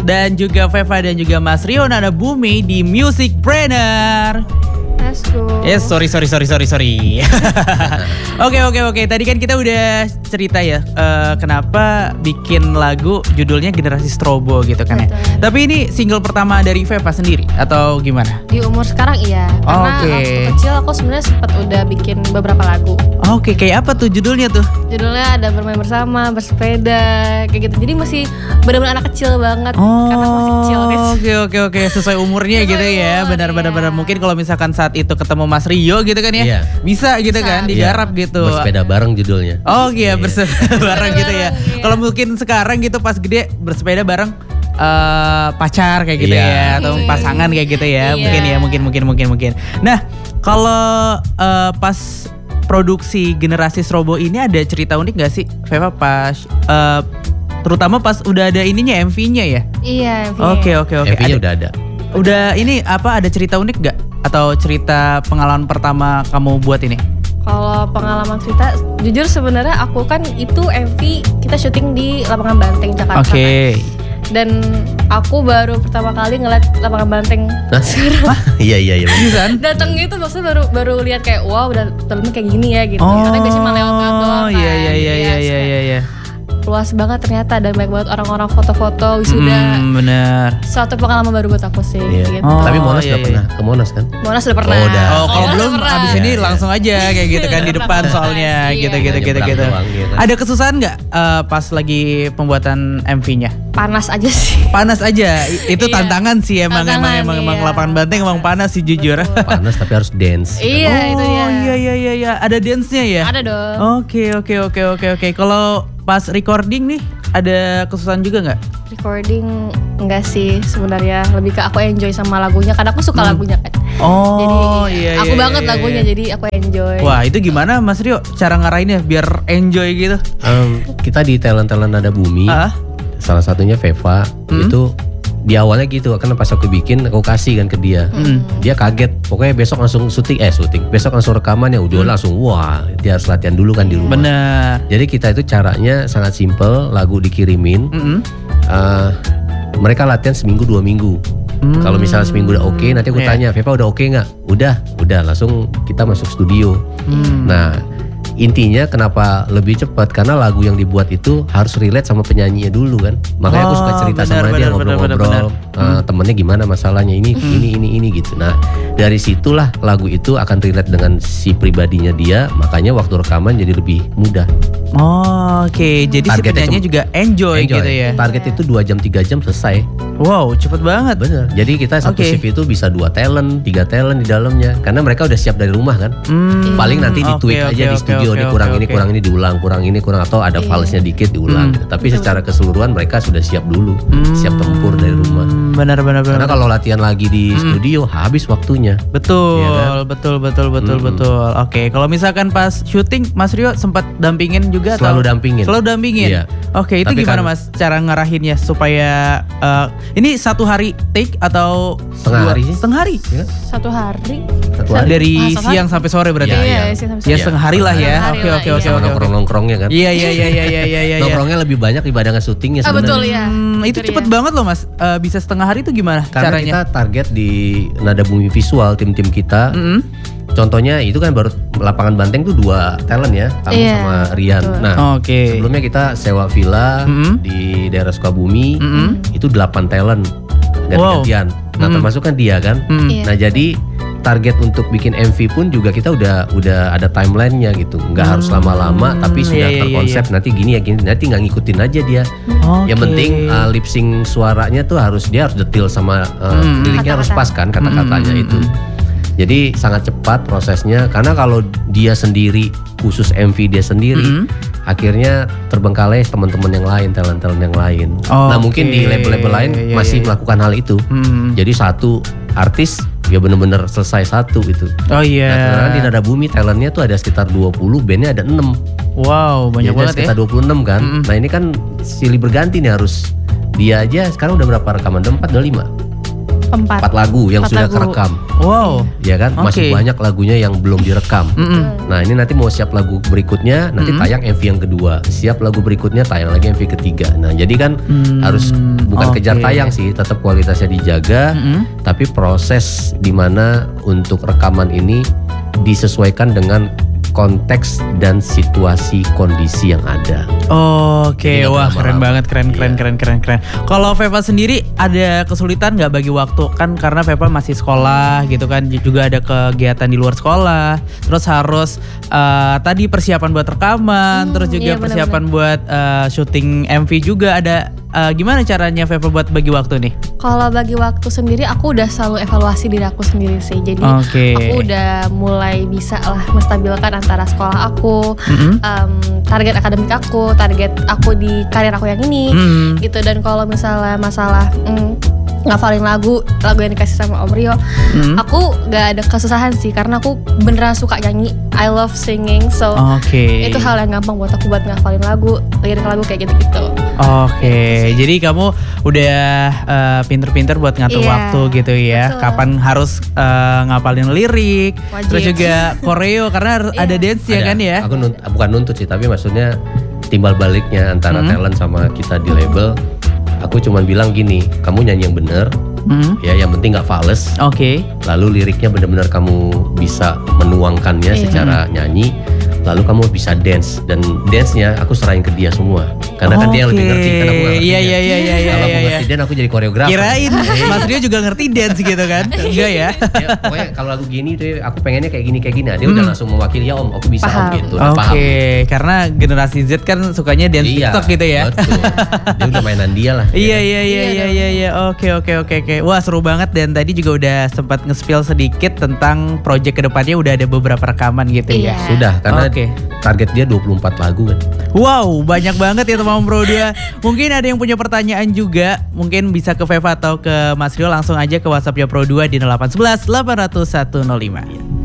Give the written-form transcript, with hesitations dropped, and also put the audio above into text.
dan juga Veva dan juga Mas Rio Nada Bumi di Music Brainer. Let's go. Yes, sorry. Oke. Tadi kan kita udah cerita ya kenapa bikin lagu judulnya Generasi Strobo gitu kan ya. Betul. Tapi ini single pertama dari Veva sendiri atau gimana? Di umur sekarang iya. Karena waktu kecil aku sebenarnya sempat udah bikin beberapa lagu. Oke, kayak apa tuh judulnya tuh? Judulnya ada Bermain Bersama, Bersepeda, kayak gitu. Jadi masih benar-benar anak kecil banget. Karena aku masih kecil guys. Oke. Sesuai umurnya gitu ya. Benar-benar. Mungkin kalau misalkan saat itu ketemu Mas Rio gitu kan ya. Iya. Bisa gitu kan, digarap gitu. Bersepeda bareng judulnya. Oh iya, bersepeda bareng gitu ya. Kalau mungkin sekarang gitu pas gede bersepeda bareng pacar kayak gitu ya, atau pasangan kayak gitu ya. Mungkin. Nah, kalau pas produksi Generasi Strobo ini ada cerita unik gak sih Veva pas terutama pas udah ada ininya MV-nya ya? Iya, Oke. MV-nya udah ada. Udah ini apa, ada cerita unik gak? Atau cerita pengalaman pertama kamu buat ini? Kalau pengalaman cerita, jujur sebenarnya aku kan itu MV kita syuting di Lapangan Banteng Jakarta. Oke. Dan aku baru pertama kali ngeliat Lapangan Banteng. Iya. Kan? Datang gitu maksudnya baru lihat kayak wow udah dalamnya kayak gini ya gitu. Karena biasanya cuma lewat-lewat doang kan. Iya. Luas banget ternyata dan banyak banget orang-orang foto-foto wisuda. Bener. Suatu pengalaman baru buat aku sih gitu. Tapi Monas udah pernah ke Monas kan? Monas udah pernah. Kalau belum abis ini langsung aja kayak gitu kan di depan soalnya gitu. Ada kesusahan nggak pas lagi pembuatan MV-nya? Panas aja sih. Panas aja. Itu tantangan sih emang Lapangan Banteng emang panas sih jujur. Panas tapi harus dance. Iya itu dia. Iya. Ada dance-nya ya? Ada dong. Oke. Kalau pas recording nih ada kesusahan juga nggak? Recording enggak sih sebenarnya, lebih ke aku enjoy sama lagunya karena aku suka lagunya kan. Jadi aku banget lagunya jadi aku enjoy. Wah, itu gimana Mas Rio cara ngarahinnya biar enjoy gitu? Kita di Talent Nada Bumi. Salah satunya Veva itu di awalnya gitu, karena pas aku bikin aku kasih kan ke dia. Dia kaget, pokoknya besok langsung syuting. Besok langsung rekaman ya udah langsung wah, dia harus latihan dulu kan di rumah. Bener. Jadi kita itu caranya sangat simple, lagu dikirimin. Mereka latihan seminggu 2 minggu. Kalau misalnya seminggu udah oke, nanti aku tanya, Veva udah oke nggak? Udah langsung kita masuk studio. Nah, intinya kenapa lebih cepat karena lagu yang dibuat itu harus relate sama penyanyinya dulu kan. Makanya aku suka cerita sama dia, ngobrol-ngobrol. Temennya gimana masalahnya ini gitu. Nah, dari situlah lagu itu akan relate dengan si pribadinya dia. Makanya waktu rekaman jadi lebih mudah. Oke. Jadi si penyanyinya juga enjoy gitu ya. Target itu 2 jam 3 jam selesai. Wow, cepet banget. Bener. Jadi kita satu shift itu bisa 2 talent, 3 talent di dalamnya. Karena mereka udah siap dari rumah kan. Paling nanti ditweak aja di studio, ini kurang ini diulang, kurang atau ada falsenya dikit diulang gitu. Tapi secara keseluruhan mereka sudah siap dulu, siap tempur dari rumah. Benar. Karena kalau latihan lagi di studio habis waktunya. Betul, ya kan? betul. Oke, kalau misalkan pas syuting Mas Rio sempat dampingin juga Selalu dampingin. Iya. Oke, itu tapi gimana kan, Mas cara ngarahinnya supaya ini 1 hari take atau setengah hari sih? Setengah hari. Ya? 1 hari. Dari siang sampai sore berarti. Iya. Ya setengah hari lah ya. Oke. Nongkrong-nongkrongnya kan. Iya. Nongkrongnya lebih banyak dibandingkan syutingnya sebenarnya. Betul ya. Itu cepet banget loh Mas. Bisa setengah hari itu gimana karena caranya? Kita target di Nada Bumi Visual tim-tim kita. Contohnya itu kan baru Lapangan Banteng tuh 2 talent ya, kamu sama Rian. Nah, sebelumnya kita sewa villa di daerah Sukabumi, itu 8 talent ganti-gantian. Nah, termasuk kan dia kan. Nah, jadi target untuk bikin MV pun juga kita udah ada timelinenya gitu, nggak harus lama-lama, tapi sudah terkonsep nanti gini ya gini, nanti nggak ngikutin aja dia. Yang penting lip sync suaranya tuh dia harus detail sama liriknya harus pas kan kata-katanya itu. Jadi sangat cepat prosesnya, karena kalau dia sendiri khusus MV dia sendiri, akhirnya terbengkalai teman-teman yang lain, talent-talent yang lain. Nah mungkin di label-label lain masih melakukan hal itu. Jadi satu artis ya benar-benar selesai satu itu. Nah, karena di Nada Bumi talentnya tuh ada sekitar 20, bandnya ada 6. Wow, banyak banget sekitar 26 kan. Nah ini kan silih berganti nih harus. Dia aja sekarang udah berapa rekaman? Udah 4, udah 5. 4 lagu yang sudah kerekam. Wow. Ya kan, masih banyak lagunya yang belum direkam. Nah ini nanti mau siap lagu berikutnya, nanti tayang MV yang kedua. Siap lagu berikutnya, tayang lagi MV ketiga. Nah jadi kan harus bukan kejar tayang sih, tetap kualitasnya dijaga. Tapi proses dimana untuk rekaman ini disesuaikan dengan konteks dan situasi kondisi yang ada. Oke, wah keren banget, keren. Kalau Veva sendiri ada kesulitan nggak bagi waktu, kan karena Veva masih sekolah gitu kan, juga ada kegiatan di luar sekolah, terus harus tadi persiapan buat rekaman, terus juga persiapan buat syuting MV juga ada. Gimana caranya Veva buat bagi waktu nih? Kalau bagi waktu sendiri aku udah selalu evaluasi diri aku sendiri sih. Jadi aku udah mulai bisa lah menstabilkan antara sekolah aku, target akademik aku, target aku di karir aku yang ini gitu. Dan kalau misalnya masalah ngafalin lagu yang dikasih sama Om Rio, aku gak ada kesusahan sih karena aku beneran suka nyanyi. I love singing, so itu hal yang gampang buat aku buat ngafalin lagu, lirik lagu kayak gitu-gitu. Jadi kamu udah pinter-pinter buat ngatur waktu gitu ya. Betul. Kapan harus ngapalin lirik, terus juga koreo karena ada dance ya kan ya. Aku bukan nuntut sih, tapi maksudnya timbal baliknya antara talent sama kita di label. Aku cuman bilang gini, kamu nyanyi yang bener, ya yang penting nggak fales. Lalu liriknya benar-benar kamu bisa menuangkannya secara nyanyi. Lalu kamu bisa dance, dan dance-nya aku serahin ke dia semua. Karena kan dia yang lebih ngerti, karena aku nggak ngerti. Kalau aku ngerti dance, aku jadi koreografer. Kirain Mas Rio juga ngerti dance gitu kan? Enggak ya? Pokoknya kalau lagu gini tuh aku pengennya kayak gini. Dia udah langsung mewakili, ya Om, aku bisa Om gitu. Karena generasi Z kan sukanya dance TikTok gitu ya. Betul. Dia udah mainan dia lah. Iya. Oke. Wah seru banget, dan tadi juga udah sempat nge-spill sedikit tentang project kedepannya, udah ada beberapa rekaman gitu ya. Sudah, karena target dia 24 lagu kan. Wow, banyak banget ya teman Bro 2. Mungkin ada yang punya pertanyaan juga, mungkin bisa ke Veva atau ke Mas Rio, langsung aja ke WhatsApp-nya Pro 2 di 0811 800 105.